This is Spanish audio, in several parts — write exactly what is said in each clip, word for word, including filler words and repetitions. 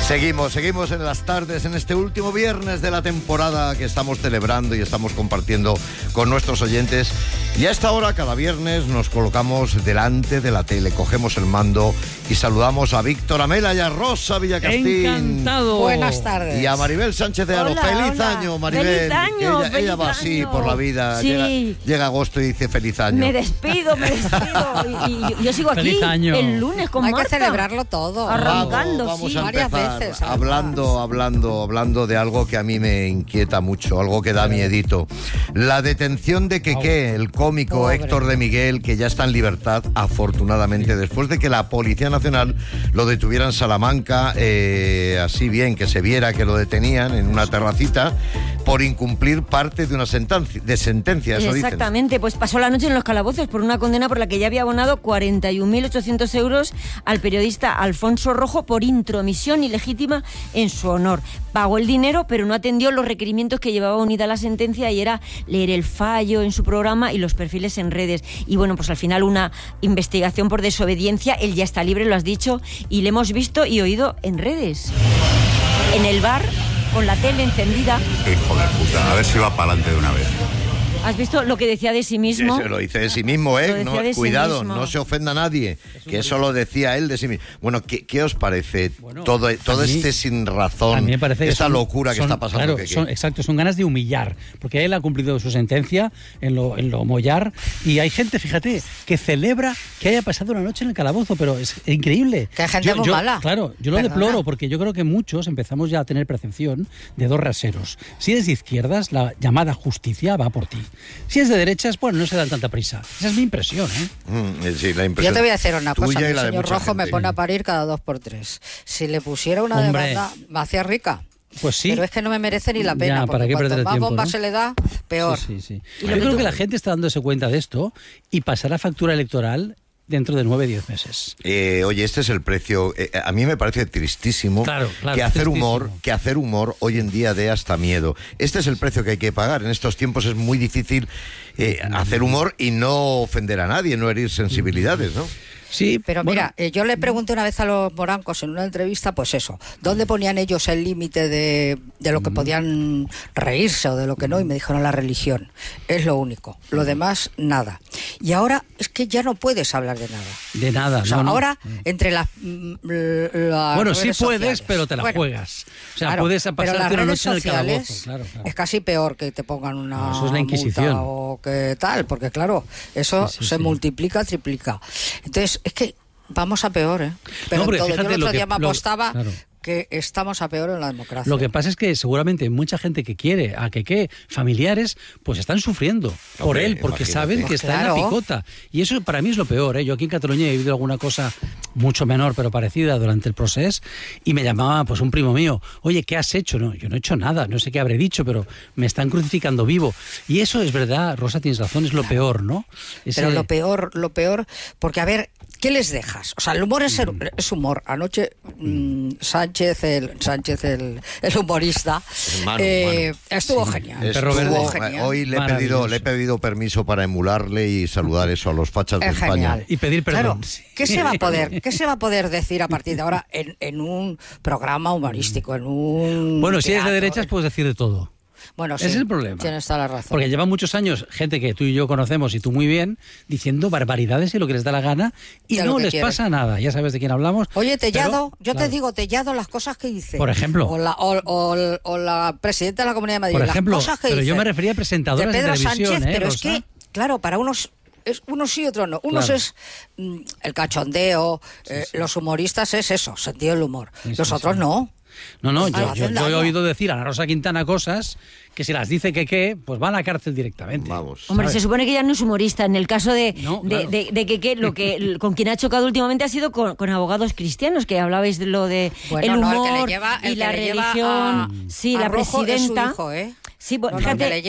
Seguimos, seguimos en las tardes, en este último viernes de la temporada que estamos celebrando y estamos compartiendo con nuestros oyentes. Y a esta hora, cada viernes, nos colocamos delante de la tele, cogemos el mando y saludamos a Víctor Amela y a Rosa Villacastín. ¡Encantado! Buenas tardes. Y a Maribel Sánchez de Aro. Hola, ¡Feliz hola. año, Maribel! ¡Feliz año! Ella, ¡Feliz ella va así año! por la vida. Sí. Llega, llega agosto y dice feliz año. Me despido, me despido. Y, y yo, yo sigo aquí Feliz año. el lunes con Hay Marta. que celebrarlo todo. Arrancando, Vamos, vamos sí. a Varias empezar veces, además. hablando, hablando, hablando de algo que a mí me inquieta mucho, algo que da miedito. La detención de Keke, el cómico Pobre. Héctor de Miguel, que ya está en libertad, afortunadamente, después de que la Policía Nacional lo detuviera en Salamanca, eh, así bien, que se viera que lo detenían en una terracita por incumplir parte de una sentencia, de sentencia, eso dicen. Exactamente, pues pasó la noche en los calabozos por una condena por la que ya había abonado cuarenta y un mil ochocientos euros al periodista Alfonso Rojo por intromisión ilegítima en su honor. Pagó el dinero, pero no atendió los requerimientos que llevaba unida la sentencia, y era leer el fallo en su programa y los perfiles en redes. Y bueno, pues al final una investigación por desobediencia. Él ya está libre, lo has dicho, y le hemos visto y oído en redes. En el bar, con la tele encendida. Hijo de puta, a ver si va para adelante de una vez. ¿Has visto lo que decía de sí mismo? Sí, se lo dice de sí mismo, Lo ¿eh? decía No, de sí cuidado, mismo. no se ofenda a nadie, que eso lo decía él de sí mismo. Bueno, ¿qué, qué os parece Bueno, todo, todo a mí- este sin razón, A mí me parece que esta son- locura que son- está pasando? Claro, que- son, exacto, son ganas de humillar, porque él ha cumplido su sentencia en lo, en lo mollar, y hay gente, fíjate, que celebra que haya pasado una noche en el calabozo, pero es increíble. Que hay gente muy mala. Claro, yo lo Perdona. deploro, porque yo creo que muchos empezamos ya a tener percepción de dos raseros. Si eres de izquierdas, la llamada justicia va por ti. Si es de derechas, bueno, no se dan tanta prisa. Esa es mi impresión, ¿eh? Mm, eh, sí, la Yo impresión te voy a decir una tuya cosa, y el la de señor mucha Rojo me gente. pone a parir cada dos por tres. Si le pusiera una Hombre. demanda, me hacía rica. Pues sí. Pero es que no me merece ni la pena, Ya, porque ¿para qué cuanto perder el más tiempo, bomba no? se le da, peor. Sí, sí, sí. Y Yo lo que creo tú- que la gente está dándose cuenta de esto y pasará factura electoral dentro de nueve, diez meses. Eh, oye, este es el precio. Eh, a mí me parece tristísimo, Claro, claro, que hacer tristísimo. humor, que hacer humor hoy en día dé hasta miedo. Este es el precio que hay que pagar. En estos tiempos es muy difícil eh, hacer humor y no ofender a nadie, no herir sensibilidades, ¿no? Sí, Pero bueno, mira, eh, yo le pregunté una vez a los morancos en una entrevista, pues eso, ¿dónde ponían ellos el límite de, de lo que podían reírse o de lo que no? Y me dijeron la religión, es lo único, lo demás nada. Y ahora es que ya no puedes hablar de nada. de nada. O sea, no, no. ahora entre las, mm, las Bueno, sí redes puedes, sociales. pero te la Bueno, juegas. O sea, claro, puedes pero pasarte las una redes noche en el calabozo. sociales Claro, claro. es casi peor que te pongan una No, eso es la Inquisición. multa o que tal, porque claro, eso Sí, sí, se sí. multiplica, triplica. Entonces, es que vamos a peor, ¿eh? Pero No, porque en todo. Yo fíjate el lo otro que- día me lo- apostaba claro. que estamos a peor en la democracia. Lo que pasa es que seguramente hay mucha gente que quiere a que qué familiares pues están sufriendo por Hombre, él, porque imagínate. saben que Pues está en la claro. picota. Y eso para mí es lo peor, ¿eh? Yo aquí en Cataluña he vivido alguna cosa mucho menor, pero parecida durante el proceso, y me llamaba pues un primo mío, oye, ¿qué has hecho? No, yo no he hecho nada, no sé qué habré dicho, pero me están crucificando vivo. Y eso es verdad, Rosa, tienes razón, es lo peor, ¿no? Ese- Pero lo peor, lo peor, porque a ver, ¿qué les dejas? O sea, el humor es, el- es humor. Anoche mm, Sánchez, el Sánchez, el, el humorista, Manu, eh, Manu. estuvo genial. perro Estuvo- verde. genial. Hoy le he, Maravilloso. pedido, le he pedido permiso para emularle y saludar eso a los fachas de Es España. genial. Y pedir perdón. Claro, ¿qué se va a poder, qué se va a poder decir a partir de ahora en, en un programa humorístico, en un Bueno, si eres de teatro? derechas puedes decir de todo. Bueno, sí, Ese es el problema. Tienes toda la razón. Porque lleva muchos años gente que tú y yo conocemos y tú muy bien diciendo barbaridades y lo que les da la gana y Ya lo no que les quieren. pasa nada. Ya sabes de quién hablamos. Oye, Tellado, Pero, yo claro, te digo, Tellado, las cosas que dice. Por ejemplo. O la, o, o- o la presidenta de la Comunidad de Madrid. Por ejemplo, las cosas que pero yo dice me refería a presentadoras de de Pedro televisión, Sánchez, ¿eh, pero es Rosa? que, claro, para unos es unos sí, otros no. Unos Claro. es mm, el cachondeo, eh, los humoristas es eso, sentido del humor. Sí, sí, los otros sí. no. No, no, Ay, yo, yo- hacen yo he daño. oído decir a Ana Rosa Quintana cosas que si las dice que qué, pues van a la cárcel directamente. Vamos. Hombre, ¿sabes? se supone que ya no es humorista. En el caso de, No, de, claro. de- de que, que lo que con quien ha chocado últimamente ha sido con, con abogados cristianos, que hablabais de lo de Bueno, el no, el humor que le lleva- el y que la le lleva religión. a- sí, a la Rojo es su presidenta. hijo, ¿eh? Sí, pues, No, no, fíjate, que le lleva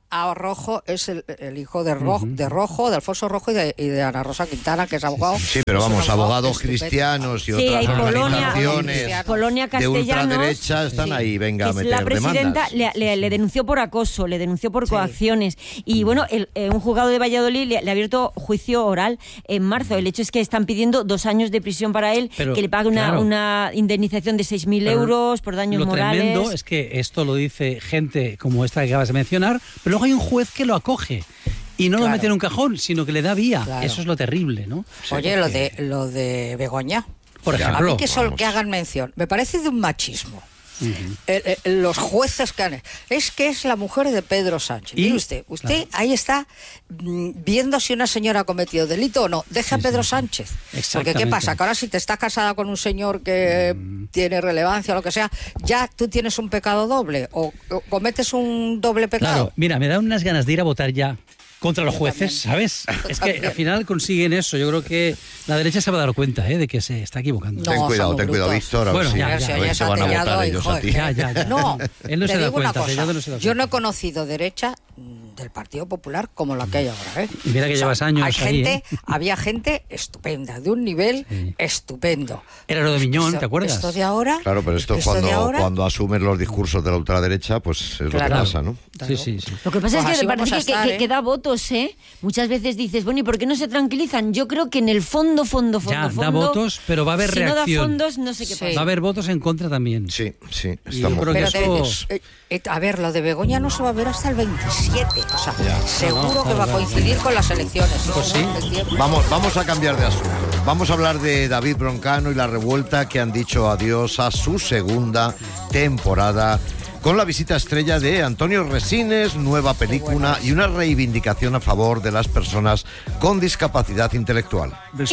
a Rojo es el, el hijo de Rojo, uh-huh. de Rojo, de Alfonso Rojo y de, y de Ana Rosa Quintana, que es abogado. Sí, pero vamos, abogados cristianos y sí, otras Polonia, organizaciones Polonia, de ultraderecha están sí. ahí, venga a meter la presidenta demandas. Le, le, le denunció por acoso, le denunció por sí. coacciones y bueno, el, eh, un juzgado de Valladolid le, le ha abierto juicio oral en marzo. El hecho es que están pidiendo dos años de prisión para él, pero, que le pague una, claro. una indemnización de seis mil euros por daños lo morales. Lo tremendo es que esto lo dice gente como esta que acabas de mencionar, pero luego hay un juez que lo acoge. Y no claro. lo mete en un cajón, sino que le da vía. Claro. Eso es lo terrible, ¿no? Oye, lo de lo de Begoña, por ejemplo. A mí que, son, que hagan mención, me parece de un machismo. Uh-huh. eh, eh, los jueces que han... Es que es la mujer de Pedro Sánchez. ¿Y? Mire usted, usted claro. ahí está mm, viendo si una señora ha cometido delito o no. Deja sí, a Pedro sí, Sánchez. Porque ¿qué pasa? Que ahora si te estás casada con un señor que mm. tiene relevancia o lo que sea, ya tú tienes un pecado doble o, o cometes un doble pecado. Claro, mira, me da unas ganas de ir a votar ya contra los jueces, ¿sabes? Es que al final consiguen eso. Yo creo que la derecha se va a dar cuenta, ¿eh?, de que se está equivocando. No, ten cuidado, ten cuidado, Víctor. A bueno, ver ya, si, ya, a ver ya si van a votar ellos a ti. Ya, ya, ya. No, él no te se da digo cuenta. una cosa, No se da yo no he cuenta. conocido derecha del Partido Popular como la que hay ahora, ¿eh? Y mira que o sea, llevas años hay ahí, gente, ¿eh? Había gente estupenda, de un nivel sí. estupendo. Era lo de Miñón, esto, ¿te acuerdas? Esto de ahora... Claro, pero esto, esto cuando, ahora, cuando asumes los discursos de la ultraderecha, pues es claro. lo que pasa, ¿no? Claro. Sí, sí, sí. Lo que pasa pues es que me parece estar, que, ¿eh? que da votos, ¿eh? Muchas veces dices, bueno, ¿y por qué no se tranquilizan? Yo creo que en el fondo, fondo, fondo, ya, fondo... da votos, pero va a haber si reacción. Si no da fondos, no sé qué sí. pasa. Va a haber votos en contra también. Sí, sí. Estamos... Pero eso... de, eh, a ver, lo de Begoña no se va a ver hasta el veintisiete. O sea, ya. seguro no, no, que va a coincidir con las elecciones. Pues sí. Vamos, vamos a cambiar de asunto. Vamos a hablar de David Broncano y la revuelta, que han dicho adiós a su segunda temporada, con la visita estrella de Antonio Resines, nueva película y una reivindicación a favor de las personas con discapacidad intelectual.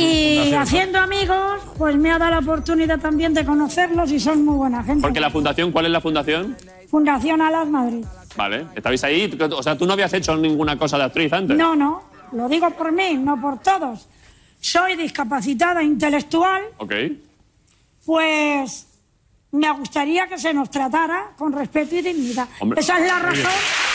Y haciendo amigos, pues me ha dado la oportunidad también de conocerlos y son muy buena gente. Porque la fundación, ¿cuál es la fundación? Fundación Alas Madrid. Vale, ¿estabais ahí? O sea, ¿tú no habías hecho ninguna cosa de actriz antes? No, no, lo digo por mí, no por todos. Soy discapacitada intelectual. Ok. Pues... me gustaría que se nos tratara con respeto y dignidad. Hombre, esa es la razón.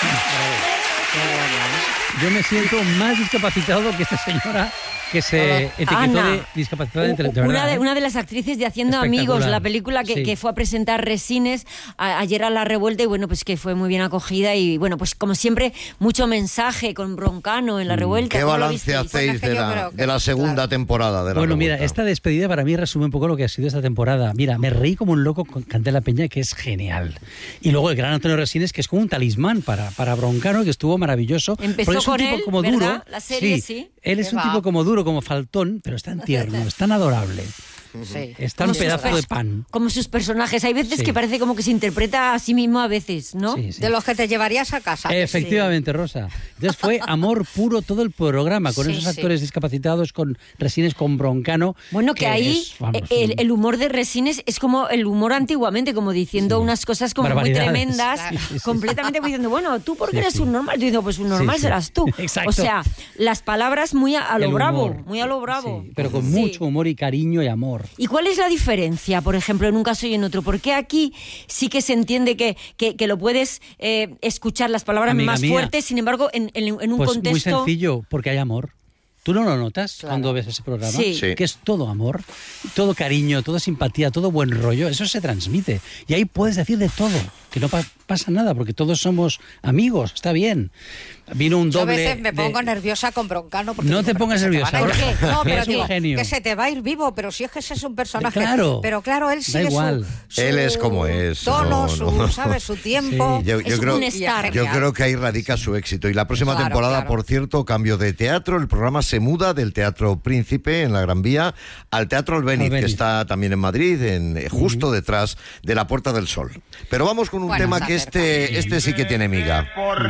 Yo me siento más discapacitado que esta señora que se etiquetó Ana, de discapacidad intelectual. Una de, una de las actrices de Haciendo Amigos, la película que, sí. que fue a presentar Resines a, ayer a la revuelta y bueno, pues que fue muy bien acogida y bueno, pues como siempre, mucho mensaje con Broncano en la revuelta. ¿Qué balance hacéis de la, de la segunda claro. temporada de la Bueno, revuelta? Mira, esta despedida para mí resume un poco lo que ha sido esta temporada. Mira, me reí como un loco con Candela Peña, que es genial. Y luego el gran Antonio Resines, que es como un talismán para, para Broncano, que estuvo maravilloso. Empezó es un con tipo él, como ¿verdad? duro. La serie, sí. sí. Él es un va? tipo como duro, como faltón, pero es tan tierno, es tan adorable. Sí. Es tan pedazo de pan. Como sus personajes. Hay veces sí. que parece como que se interpreta a sí mismo a veces, ¿no? Sí, sí. De los que te llevarías a casa. Efectivamente, sí. Rosa. Entonces fue amor puro todo el programa, con sí, esos actores sí. discapacitados, con Resines, con Broncano. Bueno, que, que ahí es, vamos, el, el humor de Resines es como el humor antiguamente, como diciendo sí. unas cosas como muy tremendas, claro. sí, sí, completamente sí. diciendo, bueno, ¿tú por qué sí, eres sí. un normal? Yo digo, pues un normal sí, serás tú. Exacto. O sea, las palabras muy a, a lo bravo, muy a lo bravo. Sí, pero con sí. mucho humor y cariño y amor. ¿Y cuál es la diferencia? diferencia, por ejemplo, en un caso y en otro? ¿Por qué aquí sí que se entiende que, que, que lo puedes eh, escuchar las palabras Amiga más mía. fuertes, sin embargo, en, en, en un pues contexto... muy sencillo, porque hay amor. ¿Tú no lo notas claro. cuando ves ese programa? Sí. Sí. Que es todo amor, todo cariño, toda simpatía, todo buen rollo. Eso se transmite. Y ahí puedes decir de todo, que no pa- pasa nada, porque todos somos amigos, está bien. Vino un doble... Yo a veces me pongo de... nerviosa con Broncano. Porque no digo, te pongas nerviosa. ¿Por qué? No, pero es digo, un genio. que se te va a ir vivo, pero si es que ese es un personaje. Claro. Pero claro, él sigue igual. su, su... Él es como es. tono, no, su, no. ¿sabes? Su tiempo. Sí. Yo, es yo, creo, un star. yo creo que ahí radica su éxito. Y la próxima claro, temporada, claro. por cierto, cambio de teatro. El programa se muda del Teatro Príncipe, en la Gran Vía, al Teatro Albéniz, Albéniz. que está también en Madrid, en, justo uh-huh. detrás de la Puerta del Sol. Pero vamos con un bueno, tema que este, este sí que tiene miga.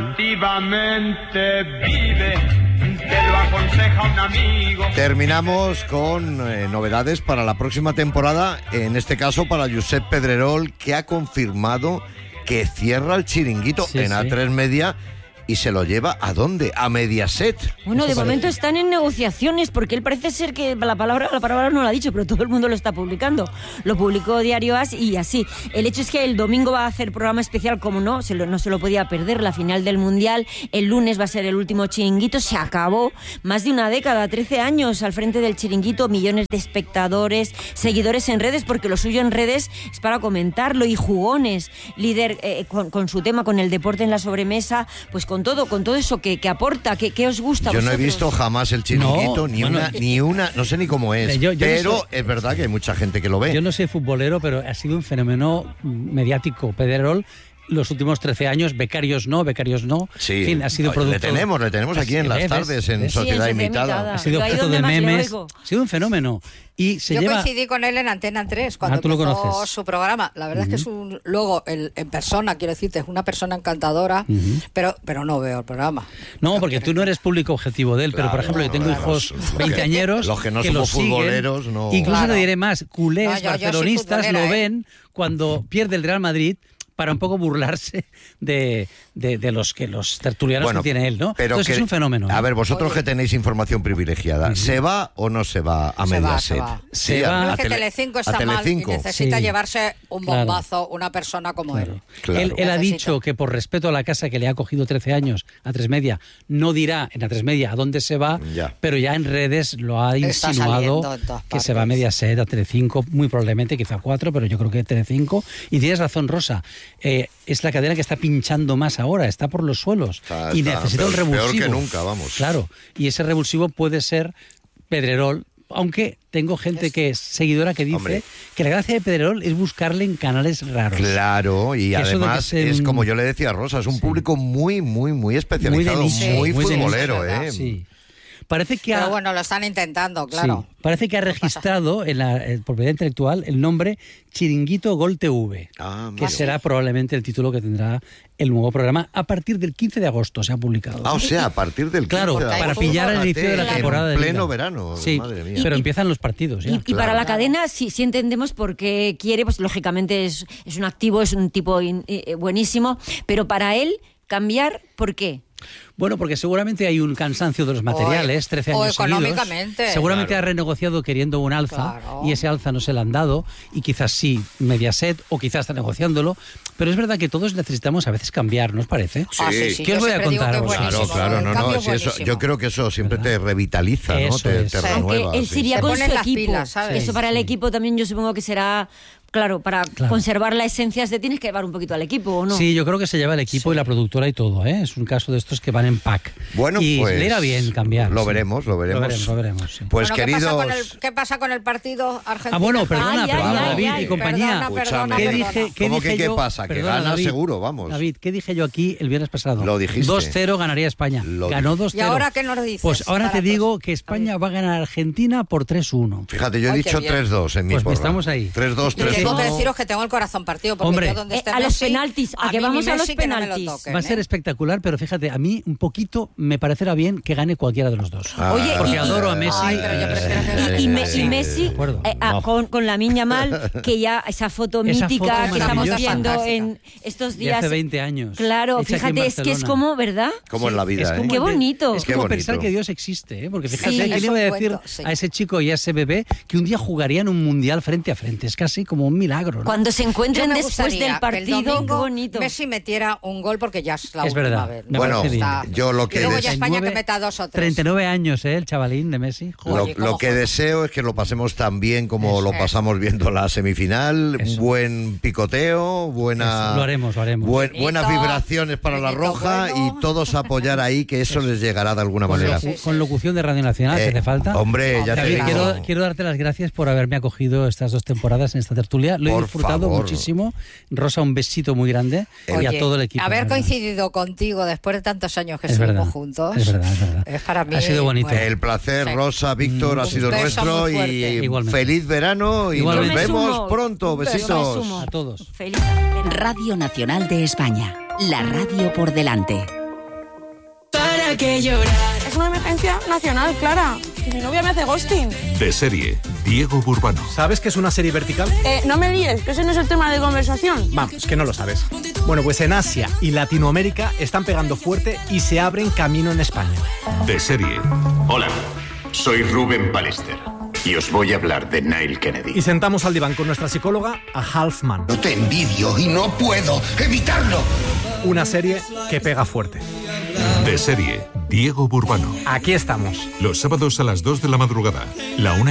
Deportivamente vive, te lo aconseja un amigo. Terminamos con eh, novedades para la próxima temporada, en este caso para Josep Pedrerol, que ha confirmado que cierra el Chiringuito sí, en sí. A tres Media y se lo lleva ¿a dónde? A Mediaset. Bueno, de Eso momento parece. están en negociaciones porque él parece ser que la palabra, la palabra no la ha dicho, pero todo el mundo lo está publicando. Lo publicó Diario As y así. El hecho es que el domingo va a hacer programa especial, como no, se lo, no se lo podía perder, la final del Mundial. El lunes va a ser el último chiringuito, se acabó. Más de una década, trece años al frente del chiringuito, millones de espectadores, seguidores en redes, porque lo suyo en redes es para comentarlo, y jugones, líder eh, con, con su tema, con el deporte en la sobremesa, pues con todo, con todo eso que, que aporta, que, que os gusta a Yo no he vosotros. visto jamás el chiringuito, No, ni bueno, una, ni una, no sé ni cómo es, Yo- yo no pero sé- es verdad que hay mucha gente que lo ve. Yo no soy futbolero, pero ha sido un fenómeno mediático, Pedrerol, los últimos trece años, becarios no, becarios no. Sí, En fin, ha sido le producto... tenemos, le tenemos aquí en las ¿Ves? tardes en ¿Ves? Sí, Sociedad en Sociedad Imitada. Imitada. Ha sido Yo ahí objeto donde de más le memes, oigo. ha sido un fenómeno. Y se Yo lleva... coincidí con él en Antena tres cuando Ah, tú lo empezó conoces. su programa. La verdad es que es un, luego el- en persona, quiero decirte, es una persona encantadora, pero pero no veo el programa. No, porque tú no eres público objetivo de él, pero por Claro, ejemplo yo tengo claro, hijos los que- veinteañeros los que no lo somos siguen. futboleros, no. Incluso Claro. te diré más, culés, No, yo- yo soy barcelonistas futbolera, lo ¿eh? ven cuando pierde el Real Madrid para un poco burlarse de, de, de los que los tertulianos que tiene él, ¿no? pero Entonces que- es un fenómeno. ¿eh? A ver, vosotros Oye. que tenéis información privilegiada, ¿se va o no se va a Se va, Mediaset? se va. Se Sí, va. a- Pero a es que Tele- Telecinco a está mal y Telecinco. necesita Sí. llevarse un Claro. bombazo una persona como Claro. él. Claro. Él, él ha Necesita. dicho que por respeto a la casa que le ha cogido trece años, a tres media, no dirá en a tres media a dónde se va, Ya. pero ya en redes lo ha Está insinuado saliendo en todas que se va a partes. Mediaset, a Telecinco, muy probablemente, quizá a cuatro, pero yo creo que Telecinco. Y tienes razón, Rosa, eh, es la cadena que está pinchando más ahora, está por los suelos Está- y está necesita un peor- peor revulsivo. que nunca, vamos. Claro, y ese revulsivo puede ser Pedrerol. Aunque tengo gente que es seguidora que dice Hombre. que la gracia de Pedrerol es buscarle en canales raros. Claro, y Que eso de que además sea es un- como yo le decía a Rosa, es un Sí. público muy, muy, muy especializado, Muy muy, de nicho, muy de nicho, futbolero, es verdad. ¿eh? Sí. Parece que Pero ha, bueno, lo están intentando, claro. sí, parece que ha registrado en la eh, propiedad intelectual el nombre Chiringuito Gol T V, Ah, que mira. será probablemente el título que tendrá el nuevo programa a partir del quince de agosto, se ha publicado. Ah, o sea, a partir del Claro, quince de para agosto, pillar el fíjate, inicio de la en temporada de pleno liga. verano, Sí, madre mía. pero Y- empiezan los partidos ya. Y, y para Claro. la cadena, si, si entendemos por qué quiere, pues lógicamente es, es un activo, es un tipo in- eh, buenísimo, pero para él cambiar, ¿por qué? Bueno, porque seguramente hay un cansancio de los materiales, O- trece o años económicamente. seguidos. Seguramente Claro. ha renegociado queriendo un alza Claro. y ese alza no se le han dado y quizás sí Mediaset o quizás está negociándolo, pero es verdad que todos necesitamos a veces cambiar, ¿no os parece? Ah, sí, sí, ¿Qué yo os voy a siempre digo contar? que es ahora? Claro, buenísimo, claro, el no, cambio no, es sí, eso, buenísimo. yo creo que eso siempre ¿Verdad? te revitaliza, ¿no? Eso Te, es. te Sí. renueva. Aunque él sí. sería Se con ponen su las equipo. pilas, ¿sabes? Eso para el Sí. equipo también yo supongo que será, claro, para Claro. conservar la esencia de tienes que llevar un poquito al equipo, ¿o no? Sí, yo creo que se lleva el equipo y la productora y todo, ¿eh? Es un caso de estos que van en pack. Bueno, y pues le irá bien cambiar. lo sí. veremos, lo veremos. Lo veremos, lo veremos, sí. Pues Bueno, ¿qué pasa, queridos, con el, ¿qué pasa con el partido Argentina? Ah, bueno, perdona, Ay, perdona, ay, David ay, y compañía. Perdona, perdona, Escúchame. ¿Qué perdona. dije, qué ¿Cómo dije que qué yo? pasa? Que Perdona, gana David. seguro, vamos. David, ¿qué dije yo aquí el viernes pasado? Lo dijiste. dos cero ganaría España. Lo Ganó dijiste. dos cero. ¿Y ahora qué nos dices? Pues ahora te Para digo todos. que España va a ganar a Argentina por tres uno. Fíjate, yo he Ay, qué dicho bien. tres dos en mi Pues porra. estamos ahí. tres dos, Y tres tengo que uno. deciros que tengo el corazón partido, porque Hombre. yo donde Eh, esté a los Messi, penaltis, a que mí vamos ni a los Messi que no me lo penaltis. toquen, Va a ser ¿eh? espectacular, pero fíjate, a mí un poquito me parecerá bien que gane cualquiera de los dos. Ah, Oye, Porque y- adoro a Messi. Ay, pero yo prefiero que gane Y, Me- Messi. y Messi, de acuerdo. eh, ah, No. con, con la Miña Mal, que ya esa foto Esa mítica foto que estamos maravillosa. viendo Fantástica. en estos De días. hace veinte años. Claro, Hecha aquí en fíjate, es que es Barcelona. como, ¿verdad? Como en la vida, Es ¿eh? como Qué el de- bonito. Es Qué como bonito. pensar que Dios existe, ¿eh? Porque fíjate, Sí, ¿quién es iba a un decir cuento, sí. a ese chico y a ese bebé que un día jugarían un mundial frente a frente? Es casi como un milagro, ¿no? Cuando se Yo encuentren me después gustaría del que partido, el qué domingo bonito. Messi metiera un gol porque ya es la Es última verdad, vez. me Bueno, parece bien. Está- yo lo que y luego des- ya España que treinta y nueve meta dos o tres. treinta y nueve años, ¿eh? El chavalín de Messi. Joder. Lo, Oye, lo ¿cómo que joder? deseo es que lo pasemos tan bien como Eso. lo pasamos viendo la semifinal, Eso. buen picoteo, buena, Eso, lo haremos, lo haremos. buen- Bonito, buenas vibraciones para la bonito, roja bueno. y todos apoyar ahí que eso les llegará de alguna Con, manera. locu- con locución de Radio Nacional, Eh, si hace falta. hombre, ya te David, digo. quiero, quiero darte las gracias por haberme acogido estas dos temporadas en esta tertulia. Lo he Por disfrutado favor. muchísimo. Rosa, un besito muy grande y Oye, a todo el equipo. haber de verdad. coincidido contigo después de tantos años que Es estuvimos verdad, juntos es verdad, es verdad. es para mí Ha sido bonito. bueno, El placer, Sí. Rosa, Víctor, ha Un sido beso nuestro muy y fuerte. Igualmente. feliz verano y Igualmente. nos Yo me vemos sumo. pronto. Un beso, Besitos. me sumo. A todos. Feliz. Radio Nacional de España, la radio por delante. ¿Para qué llorar? Es una emergencia nacional, Clara. Y mi novia me hace ghosting. De serie, Diego Burbano. ¿Sabes qué es una serie vertical? Eh, no me líes, que ese no es el tema de conversación. Vamos, que no lo sabes. Bueno, pues en Asia y Latinoamérica están pegando fuerte y se abren camino en España. De serie. Hola, soy Rubén Palester y os voy a hablar de Nile Kennedy. Y sentamos al diván con nuestra psicóloga, a Halfman. No te envidio y no puedo evitarlo. Una serie que pega fuerte. De serie, Diego Burbano. Aquí estamos. Los sábados a las dos de la madrugada. La una